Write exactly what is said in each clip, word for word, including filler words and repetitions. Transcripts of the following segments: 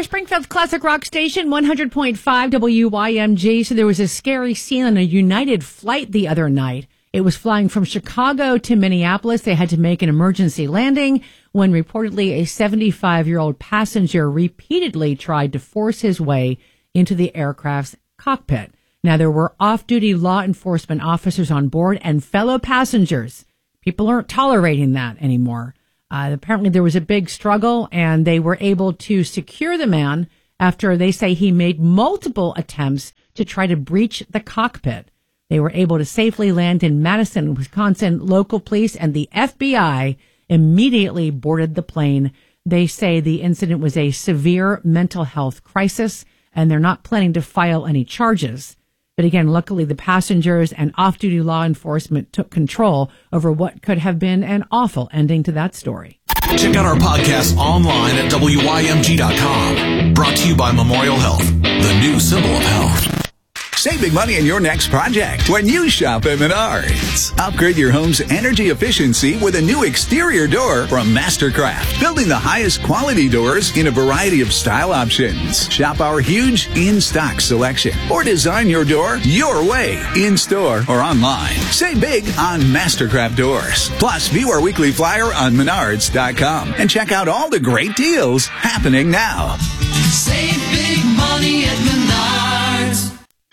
Springfield's classic rock station, one hundred point five W Y M G. So there was a scary scene on a United flight the other night. It was flying from Chicago to Minneapolis. They had to make an emergency landing when reportedly a seventy-five-year-old passenger repeatedly tried to force his way into the aircraft's cockpit. Now, there were off-duty law enforcement officers on board and fellow passengers. People aren't tolerating that anymore. Uh, apparently, there was a big struggle, and they were able to secure the man after they say he made multiple attempts to try to breach the cockpit. They were able to safely land in Madison, Wisconsin. Local police and the F B I immediately boarded the plane. They say the incident was a severe mental health crisis, and they're not planning to file any charges. But again, luckily, the passengers and off-duty law enforcement took control over what could have been an awful ending to that story. Check out our podcast online at W Y M G dot com. Brought to you by Memorial Health, the new symbol of health. Save big money in your next project when you shop at Menards. Upgrade your home's energy efficiency with a new exterior door from Mastercraft, building the highest quality doors in a variety of style options. Shop our huge in-stock selection or design your door your way, in-store or online. Save big on Mastercraft doors. Plus, view our weekly flyer on Menards dot com and check out all the great deals happening now. Save big money at Menards.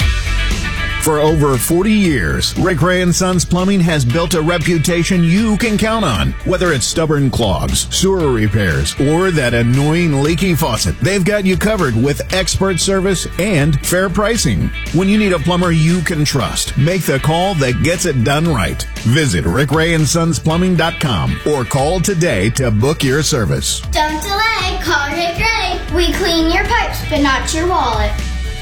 For over forty years, Rick Ray and Sons Plumbing has built a reputation you can count on. Whether it's stubborn clogs, sewer repairs, or that annoying leaky faucet, they've got you covered with expert service and fair pricing. When you need a plumber you can trust, make the call that gets it done right. Visit Rick Ray and Sons Plumbing dot com or call today to book your service. Don't delay, call Rick Ray. We clean your pipes, but not your wallet.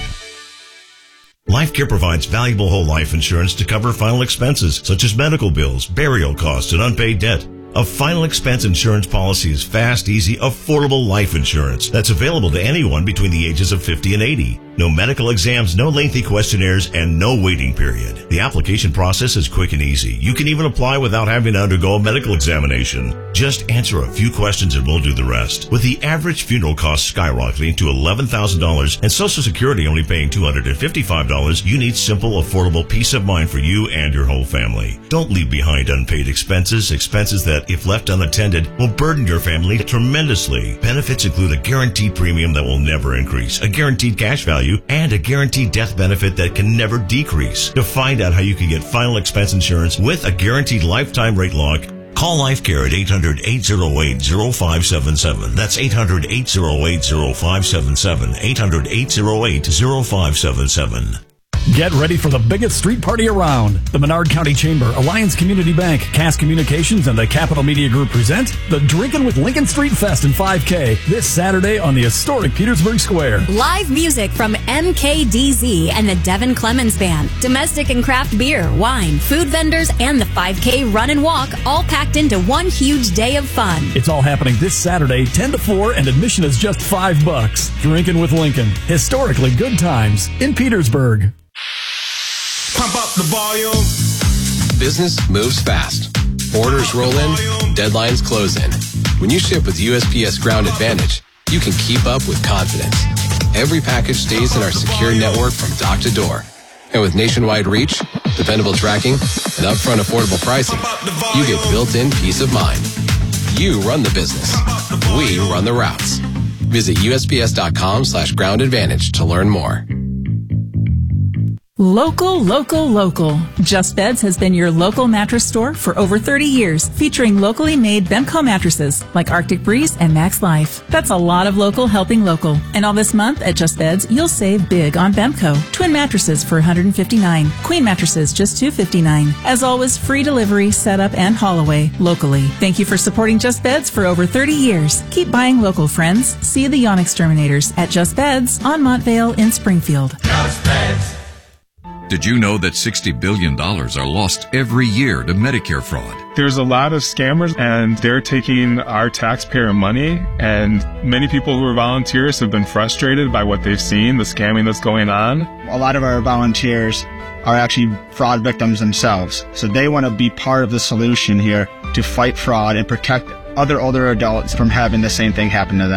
LifeCare provides valuable whole life insurance to cover final expenses such as medical bills, burial costs, and unpaid debt. A final expense insurance policy is fast, easy, affordable life insurance that's available to anyone between the ages of fifty and eighty. No medical exams, no lengthy questionnaires, and no waiting period. The application process is quick and easy. You can even apply without having to undergo a medical examination. Just answer a few questions and we'll do the rest. With the average funeral cost skyrocketing to eleven thousand dollars and Social Security only paying two hundred fifty-five dollars, you need simple, affordable peace of mind for you and your whole family. Don't leave behind unpaid expenses, expenses that, if left unattended, will burden your family tremendously. Benefits include a guaranteed premium that will never increase, a guaranteed cash value, and a guaranteed death benefit that can never decrease. To find out how you can get final expense insurance with a guaranteed lifetime rate lock, call LifeCare at eight hundred, eight oh eight, oh five seven seven. That's eight hundred, eight oh eight, oh five seven seven. eight hundred, eight oh eight, oh five seven seven. Get ready for the biggest street party around. The Menard County Chamber, Alliance Community Bank, Cass Communications, and the Capital Media Group present the Drinkin' with Lincoln Street Fest in five K this Saturday on the historic Petersburg Square. Live music from M K D Z and the Devin Clemens Band. Domestic and craft beer, wine, food vendors, and the five K run and walk all packed into one huge day of fun. It's all happening this Saturday, ten to four, and admission is just five bucks. Drinkin' with Lincoln. Historically good times in Petersburg. Pump up the volume. Business moves fast. Orders roll in, deadlines close in. When you ship with U S P S Ground Advantage, you can keep up with confidence. Every package stays in our secure network from dock to door. And with nationwide reach, dependable tracking, and upfront affordable pricing, you get built-in peace of mind. You run the business. We run the routes. Visit U S P S dot com slash ground advantage to learn more. Local, local, local. Just Beds has been your local mattress store for over thirty years, featuring locally made Bemco mattresses like Arctic Breeze and Max Life. That's a lot of local helping local. And all this month at Just Beds, you'll save big on Bemco. Twin mattresses for one hundred fifty-nine dollars. Queen mattresses just two hundred fifty-nine dollars. As always, free delivery, setup, and haul away locally. Thank you for supporting Just Beds for over thirty years. Keep buying local, friends. See the Yawn Exterminators at Just Beds on Montvale in Springfield. Just Beds. Did you know that sixty billion dollars are lost every year to Medicare fraud? There's a lot of scammers, and they're taking our taxpayer money, and many people who are volunteers have been frustrated by what they've seen, the scamming that's going on. A lot of our volunteers are actually fraud victims themselves, so they want to be part of the solution here to fight fraud and protect other older adults from having the same thing happen to them.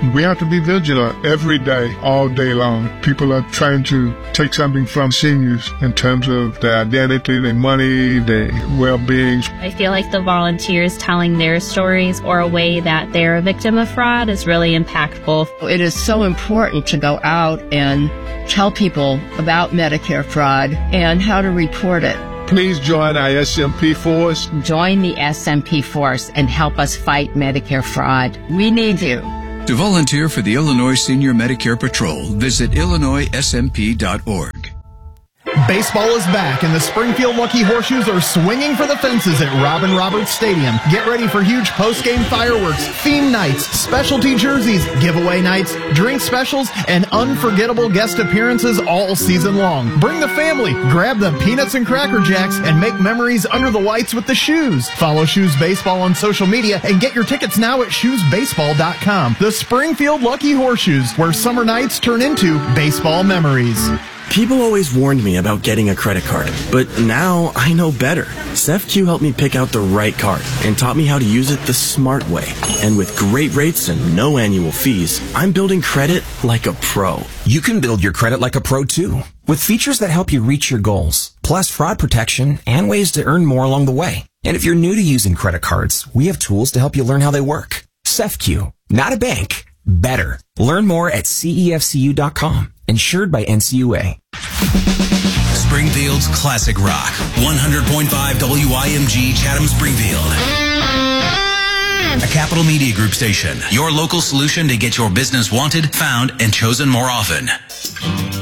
We have to be vigilant every day, all day long. People are trying to take something from seniors in terms of their identity, their money, their well-being. I feel like the volunteers telling their stories or a way that they're a victim of fraud is really impactful. It is so important to go out and tell people about Medicare fraud and how to report it. Please join our S M P force. Join the S M P force and help us fight Medicare fraud. We need you. To volunteer for the Illinois Senior Medicare Patrol, visit illinois s m p dot org. Baseball is back, and the Springfield Lucky Horseshoes are swinging for the fences at Robin Roberts Stadium. Get ready for huge post-game fireworks, theme nights, specialty jerseys, giveaway nights, drink specials, and unforgettable guest appearances all season long. Bring the family, grab the peanuts and Cracker Jacks, and make memories under the lights with the Shoes. Follow Shoes Baseball on social media and get your tickets now at shoes baseball dot com. The Springfield Lucky Horseshoes, where summer nights turn into baseball memories. People always warned me about getting a credit card, but now I know better. SEFCU helped me pick out the right card and taught me how to use it the smart way. And with great rates and no annual fees, I'm building credit like a pro. You can build your credit like a pro too, with features that help you reach your goals, plus fraud protection and ways to earn more along the way. And if you're new to using credit cards, we have tools to help you learn how they work. SEFCU, not a bank, better. Learn more at C E F C U dot com. Insured by N C U A. Springfield's classic rock. one hundred point five W I M G Chatham Springfield. A Capital Media Group station. Your local solution to get your business wanted, found, and chosen more often.